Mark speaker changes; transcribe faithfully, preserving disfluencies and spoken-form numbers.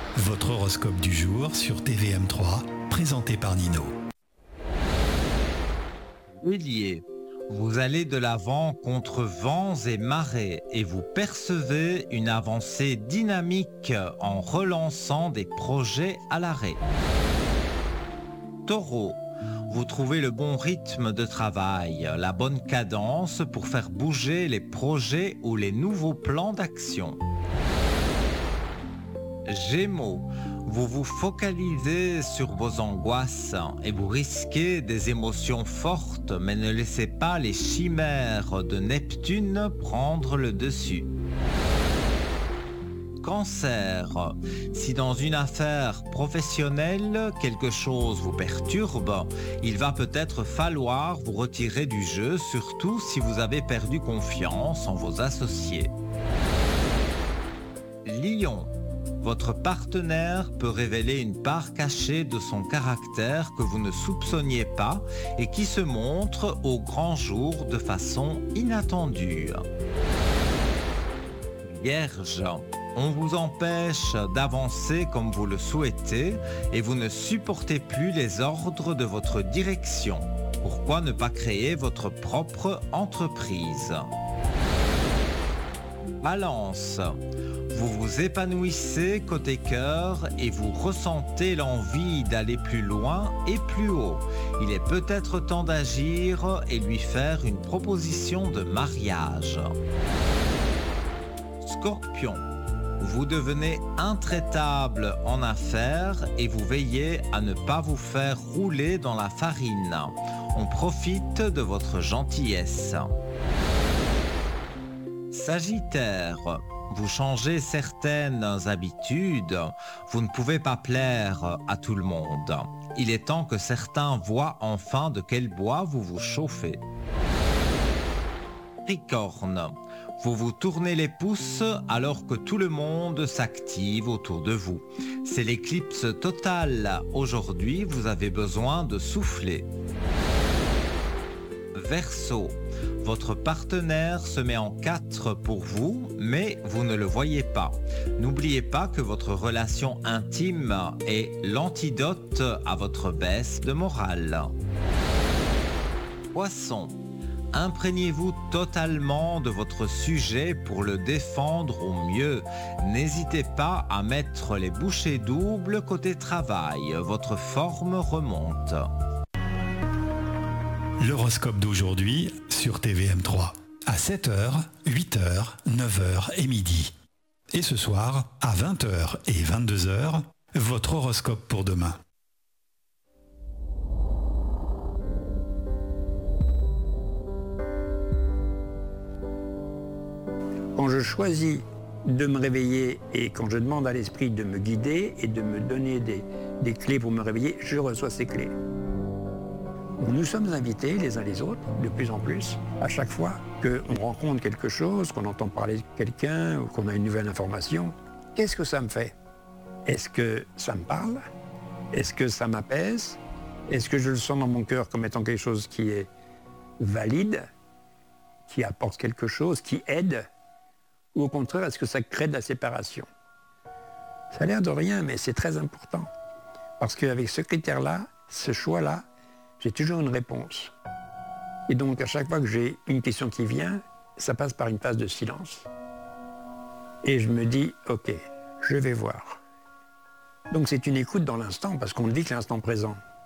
Speaker 1: Votre horoscope du jour sur T V M trois, présenté par Nino.
Speaker 2: Bélier, vous allez de l'avant contre vents et marées et vous percevez une avancée dynamique en relançant des projets à l'arrêt. Taureau, vous trouvez le bon rythme de travail, la bonne cadence pour faire bouger les projets ou les nouveaux plans d'action. Gémeaux, vous vous focalisez sur vos angoisses et vous risquez des émotions fortes, mais ne laissez pas les chimères de Neptune prendre le dessus. Cancer, si dans une affaire professionnelle, quelque chose vous perturbe, il va peut-être falloir vous retirer du jeu, surtout si vous avez perdu confiance en vos associés. Lion, votre partenaire peut révéler une part cachée de son caractère que vous ne soupçonniez pas et qui se montre au grand jour de façon inattendue. Vierge, on vous empêche d'avancer comme vous le souhaitez et vous ne supportez plus les ordres de votre direction. Pourquoi ne pas créer votre propre entreprise? Balance, vous vous épanouissez côté cœur et vous ressentez l'envie d'aller plus loin et plus haut. Il est peut-être temps d'agir et lui faire une proposition de mariage. Scorpion, vous devenez intraitable en affaires et vous veillez à ne pas vous faire rouler dans la farine. On profite de votre gentillesse. Sagittaire, vous changez certaines habitudes, vous ne pouvez pas plaire à tout le monde. Il est temps que certains voient enfin de quel bois vous vous chauffez. Capricorne, vous vous tournez les pouces alors que tout le monde s'active autour de vous. C'est l'éclipse totale. Aujourd'hui, vous avez besoin de souffler. Verseau, votre partenaire se met en quatre pour vous, mais vous ne le voyez pas. N'oubliez pas que votre relation intime est l'antidote à votre baisse de morale. Poisson, imprégnez-vous totalement de votre sujet pour le défendre au mieux. N'hésitez pas à mettre les bouchées doubles côté travail. Votre forme remonte.
Speaker 1: L'horoscope d'aujourd'hui sur T V M trois. À sept heures, huit heures, neuf heures et midi. Et ce soir, à vingt heures et vingt-deux heures, votre horoscope pour demain.
Speaker 3: Quand je choisis de me réveiller et quand je demande à l'esprit de me guider et de me donner des, des clés pour me réveiller, je reçois ces clés. Nous sommes invités les uns les autres, de plus en plus, à chaque fois qu'on rencontre quelque chose, qu'on entend parler de quelqu'un ou qu'on a une nouvelle information. Qu'est-ce que ça me fait? Est-ce que ça me parle? Est-ce que ça m'apaise? Est-ce que je le sens dans mon cœur comme étant quelque chose qui est valide, qui apporte quelque chose, qui aide? Ou au contraire, est-ce que ça crée de la séparation? Ça a l'air de rien, mais c'est très important. Parce qu'avec ce critère-là, ce choix-là, j'ai toujours une réponse. Et donc, à chaque fois que j'ai une question qui vient, ça passe par une phase de silence. Et je me dis, OK, je vais voir. Donc c'est une écoute dans l'instant, parce qu'on ne vit que l'instant présent.